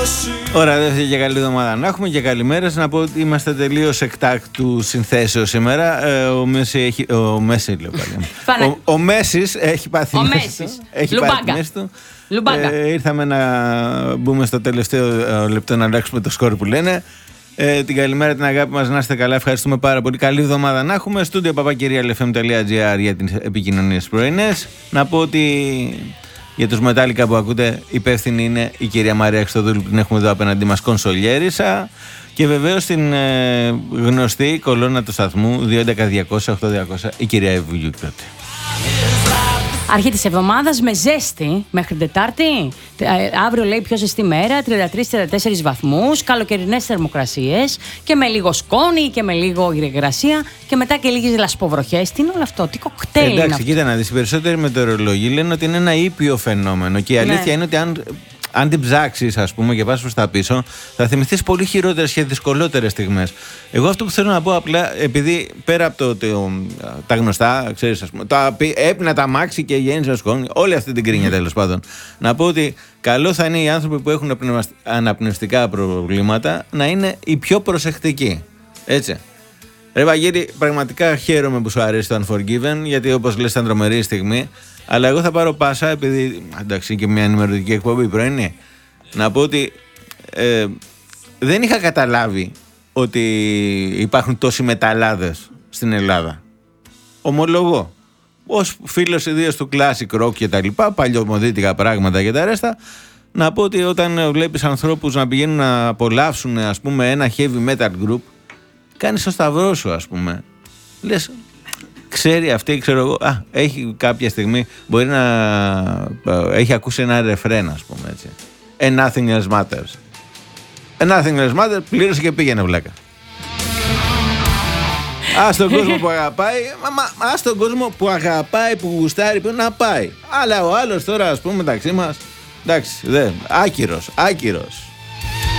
Ωραία, δεν θέλει και καλή εβδομάδα να έχουμε και καλημέρες. Να πω ότι είμαστε τελείως εκτάκτου συνθέσεως σήμερα. Ο Μέσης έχει πάθει μέση του. Ήρθαμε να μπούμε στο τελευταίο λεπτό να αλλάξουμε το σκορ που λένε. Την καλημέρα, την αγάπη μας, να είστε καλά. Ευχαριστούμε πάρα πολύ. Καλή εβδομάδα να έχουμε. Στούντιο papakirialfm.gr για τις επικοινωνίες πρωινές. Να πω ότι για τους Μετάλλικα που ακούτε, υπεύθυνη είναι η κυρία Μαρία Χριστοδούλου που την έχουμε εδώ απέναντί μας, κονσολιέρισα. Και βεβαίως την γνωστή κολόνα του σταθμού 211-200-8200, η κυρία Ευβουλιούκροτη. Αρχή της εβδομάδας με ζέστη μέχρι Τετάρτη. Αύριο λέει πιο ζεστή μέρα, 33-34 βαθμούς, καλοκαιρινές θερμοκρασίες και με λίγο σκόνη και με λίγο υγρασία και μετά και λίγες λασποβροχές. Τι είναι όλο αυτό, τι κοκτέιλ είναι αυτό? Κοίτα να δεις, οι περισσότεροι μετεωρολόγοι λένε ότι είναι ένα ήπιο φαινόμενο και η αλήθεια είναι ότι αν την ψάξεις, ας πούμε, και πας προς τα πίσω, θα θυμηθείς πολύ χειρότερες και δυσκολότερες στιγμές. Εγώ αυτό που θέλω να πω απλά, επειδή πέρα από τα γνωστά, ξέρεις, ας πούμε, έπινα τα μάξι και γέννησα σκόνη, όλη αυτή την κρίνια τέλος πάντων. Να πω ότι καλό θα είναι οι άνθρωποι που έχουν αναπνευστικά προβλήματα να είναι οι πιο προσεκτικοί. Έτσι. Ρε Βαγγέλη, πραγματικά χαίρομαι που σου αρέσει το Unforgiven, γιατί όπως λες ήταν τρομερή στιγμή. Αλλά εγώ θα πάρω πάσα, επειδή εντάξει και μια ενημερωτική εκπομπή πρωινή, να πω ότι δεν είχα καταλάβει ότι υπάρχουν τόσοι μεταλλάδες στην Ελλάδα. Ομολογώ. Ως φίλος ιδίως του classic rock και τα λοιπά, παλιωμοδίτικα πράγματα και τα ρέστα, να πω ότι όταν βλέπεις ανθρώπους να πηγαίνουν να απολαύσουν, ας πούμε, ένα heavy metal group, κάνεις το σταυρό σου, ας πούμε. Λες, ξέρει αυτή, ξέρω εγώ, έχει κάποια στιγμή, μπορεί να έχει ακούσει ένα ρεφρέν, ας πούμε, έτσι. And nothing else matters. And nothing else matters, πλήρωσε και πήγαινε, βλάκα. Ας τον κόσμο που αγαπάει, ας τον κόσμο που αγαπάει, που γουστάρει, που να πάει. Αλλά ο άλλος τώρα, ας πούμε, μεταξύ μας, εντάξει, άκυρος.